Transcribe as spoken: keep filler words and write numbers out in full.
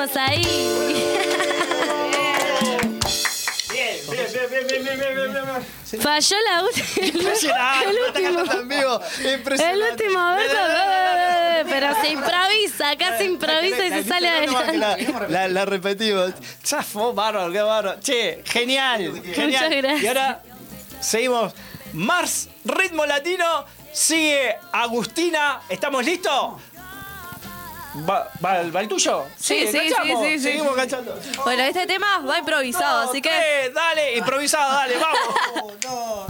estamos ahí. Bien, bien, bien, bien, bien, bien, bien, bien, bien. Falló la última. Impresionante, El está último. cantando en vivo. El Impresionante. último, ¿verdad? Pero se improvisa, acá se improvisa y se sale adelante. La, la, la repetimos. Chafo, bárbaro, qué bárbaro. Che, genial, genial. Muchas gracias. Y ahora seguimos. Más ritmo latino. Sigue Agustina. ¿Estamos listos? ¿Va, va, va el tuyo? Sí, sí, ¿cachamos? sí, sí, sí. Seguimos cachando. Bueno, este tema va improvisado, así que... Eh, dale, improvisado, dale, vamos.